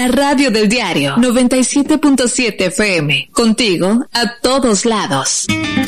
radio del diario 97.7 FM. Contigo a todos lados.